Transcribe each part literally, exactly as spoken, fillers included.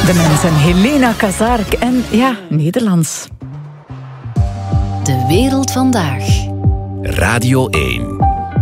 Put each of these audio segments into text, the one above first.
De mensen Helena Kazark en ja, Nederlands. De wereld vandaag. Radio één.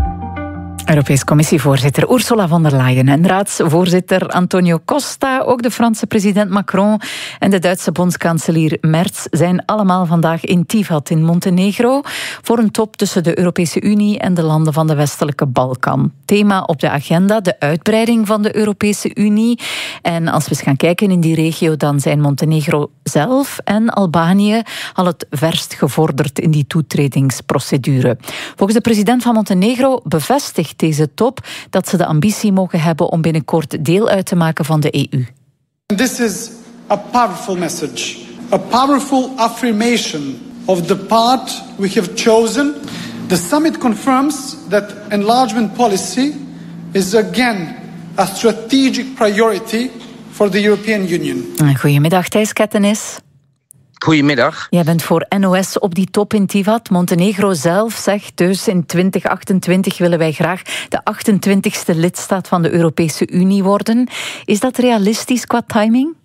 Europese Commissievoorzitter Ursula von der Leyen en raadsvoorzitter Antonio Costa, ook de Franse president Macron en de Duitse bondskanselier Merz zijn allemaal vandaag in Tivat in Montenegro voor een top tussen de Europese Unie en de landen van de westelijke Balkan. Thema op de agenda, de uitbreiding van de Europese Unie. En als we eens gaan kijken in die regio, dan zijn Montenegro zelf en Albanië al het verst gevorderd in die toetredingsprocedure. Volgens de president van Montenegro bevestigt deze top dat ze de ambitie mogen hebben om binnenkort deel uit te maken van de E U. This is a powerful message, a powerful affirmation of the path we have chosen. The summit confirms that enlargement policy is again a strategic priority for the European Union. Goedemiddag, Thijs Kettenis. Goedemiddag. Jij bent voor N O S op die top in Tivat. Montenegro zelf zegt dus in twintig achtentwintig willen wij graag de achtentwintigste lidstaat van de Europese Unie worden. Is dat realistisch qua timing?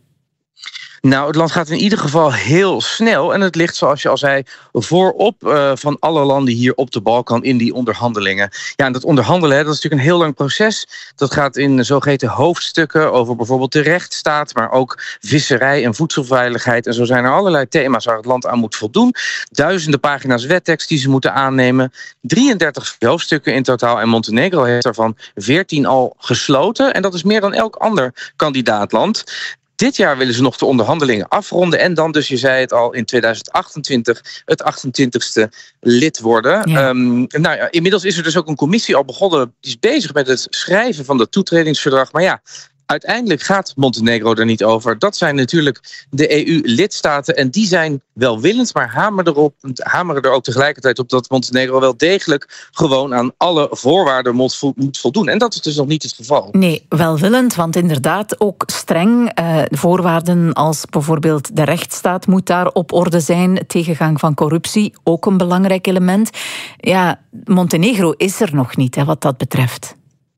Nou, het land gaat in ieder geval heel snel. En het ligt, zoals je al zei, voorop uh, van alle landen hier op de Balkan in die onderhandelingen. Ja, en dat onderhandelen, hè, dat is natuurlijk een heel lang proces. Dat gaat in zogeheten hoofdstukken over bijvoorbeeld de rechtsstaat, maar ook visserij en voedselveiligheid. En zo zijn er allerlei thema's waar het land aan moet voldoen. Duizenden pagina's wettekst die ze moeten aannemen. drieëndertig hoofdstukken in totaal. En Montenegro heeft daarvan veertien al gesloten. En dat is meer dan elk ander kandidaatland. Dit jaar willen ze nog de onderhandelingen afronden en dan, dus je zei het al, in tweeduizend achtentwintig het achtentwintigste lid worden. Ja. Um, nou ja, inmiddels is er dus ook een commissie al begonnen, die is bezig met het schrijven van dat toetredingsverdrag. Maar ja, uiteindelijk gaat Montenegro er niet over. Dat zijn natuurlijk de E U-lidstaten en die zijn welwillend, maar hameren, erop, hameren er ook tegelijkertijd op dat Montenegro wel degelijk gewoon aan alle voorwaarden moet voldoen. En dat is dus nog niet het geval. Nee, welwillend, want inderdaad ook streng. Uh, voorwaarden als bijvoorbeeld de rechtsstaat moet daar op orde zijn. Tegengang van corruptie, ook een belangrijk element. Ja, Montenegro is er nog niet, hè, wat dat betreft.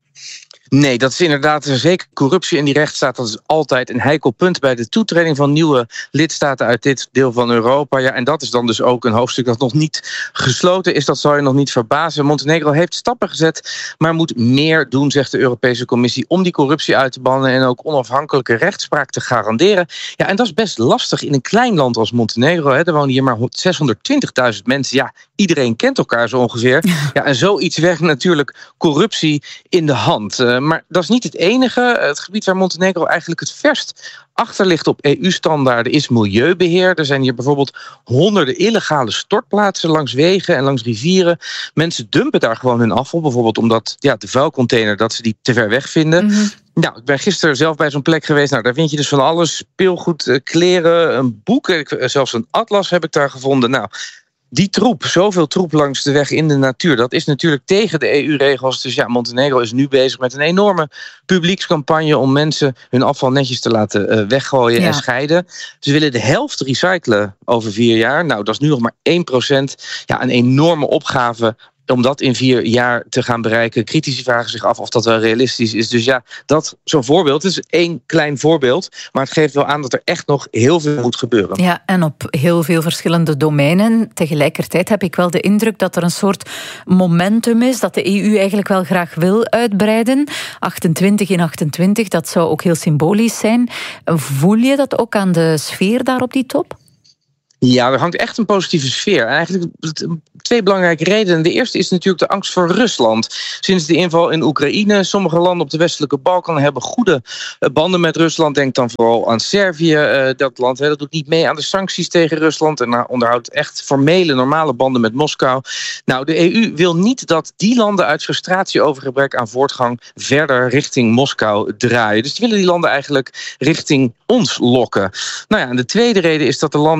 Nee, dat is inderdaad zeker corruptie in die rechtsstaat. Dat is altijd een heikel punt bij de toetreding van nieuwe lidstaten uit dit deel van Europa. Ja, en dat is dan dus ook een hoofdstuk dat nog niet gesloten is. Dat zal je nog niet verbazen. Montenegro heeft stappen gezet, maar moet meer doen, zegt de Europese Commissie, om die corruptie uit te bannen en ook onafhankelijke rechtspraak te garanderen. Ja, en dat is best lastig in een klein land als Montenegro. Hè. Er wonen hier maar zeshonderdtwintigduizend mensen. Ja, iedereen kent elkaar zo ongeveer. Ja, en zoiets werkt natuurlijk corruptie in de hand. Uh, Maar dat is niet het enige. Het gebied waar Montenegro eigenlijk het verst achter ligt op E U-standaarden is milieubeheer. Er zijn hier bijvoorbeeld honderden illegale stortplaatsen langs wegen en langs rivieren. Mensen dumpen daar gewoon hun afval, bijvoorbeeld omdat ja, de vuilcontainer dat ze die te ver weg vinden. Mm-hmm. Nou, ik ben gisteren zelf bij zo'n plek geweest. Nou, daar vind je dus van alles. Speelgoed, kleren, een boek. Zelfs een atlas heb ik daar gevonden. Nou, die troep, zoveel troep langs de weg in de natuur, dat is natuurlijk tegen de E U-regels. Dus ja, Montenegro is nu bezig met een enorme publiekscampagne om mensen hun afval netjes te laten uh, weggooien ja. en scheiden. Ze willen de helft recyclen over vier jaar. Nou, dat is nu nog maar één procent. Ja, een enorme opgave om dat in vier jaar te gaan bereiken. Critici vragen zich af of dat wel realistisch is. Dus ja, dat zo'n voorbeeld is één klein voorbeeld. Maar het geeft wel aan dat er echt nog heel veel moet gebeuren. Ja, en op heel veel verschillende domeinen. Tegelijkertijd heb ik wel de indruk dat er een soort momentum is, dat de E U eigenlijk wel graag wil uitbreiden. achtentwintig in achtentwintig, dat zou ook heel symbolisch zijn. Voel je dat ook aan de sfeer daar op die top? Ja, er hangt echt een positieve sfeer. Eigenlijk twee belangrijke redenen. De eerste is natuurlijk de angst voor Rusland. Sinds de inval in Oekraïne, sommige landen op de westelijke Balkan hebben goede banden met Rusland. Denk dan vooral aan Servië. Dat land hè, dat doet niet mee aan de sancties tegen Rusland en onderhoudt echt formele, normale banden met Moskou. Nou, de E U wil niet dat die landen uit frustratie over gebrek aan voortgang verder richting Moskou draaien. Dus die willen die landen eigenlijk richting ons lokken. Nou ja, en de tweede reden is dat de landen hier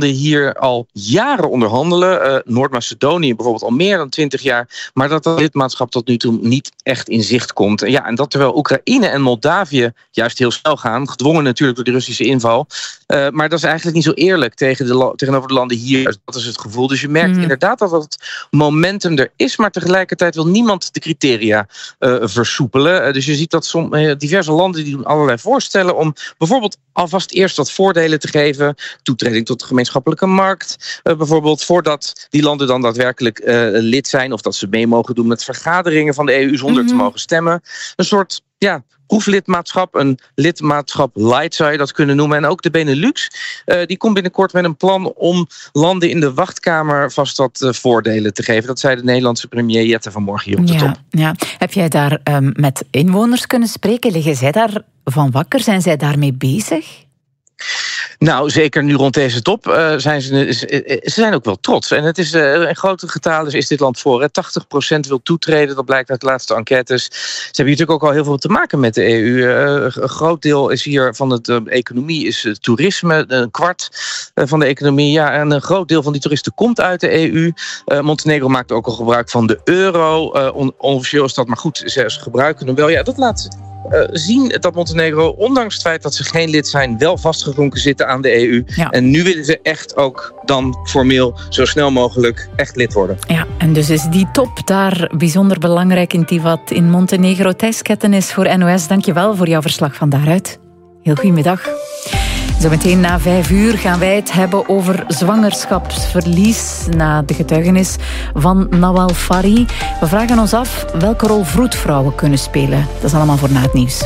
er al jaren onderhandelen. Uh, Noord-Macedonië bijvoorbeeld al meer dan twintig jaar. Maar dat dat lidmaatschap tot nu toe niet echt in zicht komt. Ja, en dat terwijl Oekraïne en Moldavië juist heel snel gaan. Gedwongen natuurlijk door de Russische inval. Uh, maar dat is eigenlijk niet zo eerlijk tegen de, tegenover de landen hier. Dat is het gevoel. Dus je merkt mm. inderdaad dat het momentum er is. Maar tegelijkertijd wil niemand de criteria uh, versoepelen. Uh, dus je ziet dat som, uh, diverse landen die doen allerlei voorstellen om bijvoorbeeld alvast eerst wat voordelen te geven. Toetreding tot de gemeenschappelijke markt. Uh, bijvoorbeeld voordat die landen dan daadwerkelijk uh, lid zijn. Of dat ze mee mogen doen met vergaderingen van de E U zonder mm-hmm. te mogen stemmen. Een soort ja, proeflidmaatschap. Een lidmaatschap light zou je dat kunnen noemen. En ook de Benelux. Uh, die komt binnenkort met een plan om landen in de wachtkamer vast wat uh, voordelen te geven. Dat zei de Nederlandse premier Jette vanmorgen hier op de ja, top. Ja. Heb jij daar um, met inwoners kunnen spreken? Liggen zij daar van wakker? Zijn zij daarmee bezig? Nou, zeker nu rond deze top uh, zijn ze, ze zijn ook wel trots. En het is uh, in grote getalen is dit land voor. Hè. tachtig procent wil toetreden, dat blijkt uit de laatste enquêtes. Ze hebben natuurlijk ook al heel veel te maken met de E U. Uh, een groot deel is hier van de uh, economie is uh, toerisme. Een kwart uh, van de economie. Ja, en een groot deel van die toeristen komt uit de E U. Uh, Montenegro maakt ook al gebruik van de euro. Uh, on- onofficieel is dat, maar goed, ze, ze gebruiken hem wel. Ja, dat laat Uh, zien dat Montenegro, ondanks het feit dat ze geen lid zijn, wel vastgezonken zitten aan de E U. Ja. En nu willen ze echt ook dan formeel zo snel mogelijk echt lid worden. Ja, en dus is die top daar bijzonder belangrijk in Tivat in Montenegro. Thijs Kettenis voor N O S, dank je wel voor jouw verslag van daaruit. Heel goedemiddag. Zometeen na vijf uur gaan wij het hebben over zwangerschapsverlies na de getuigenis van Nawal Fari. We vragen ons af welke rol vroedvrouwen kunnen spelen. Dat is allemaal voor na het nieuws.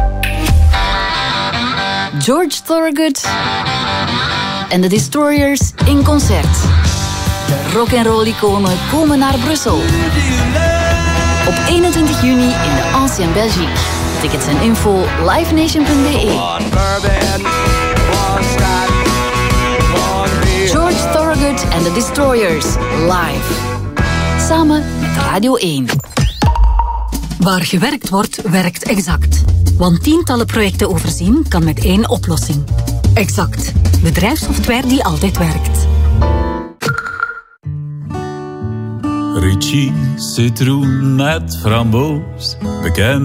George Thorogood en de Destroyers in concert. De rock'n'roll-iconen komen naar Brussel. Op eenentwintig juni in de Ancien Belgique. Tickets en info livenation punt b e. George Thorogood en de Destroyers live. Samen met Radio één. Waar gewerkt wordt, werkt Exact. Want tientallen projecten overzien kan met één oplossing. Exact. Bedrijfssoftware die altijd werkt. Ritchie, citroen met framboos. Bekend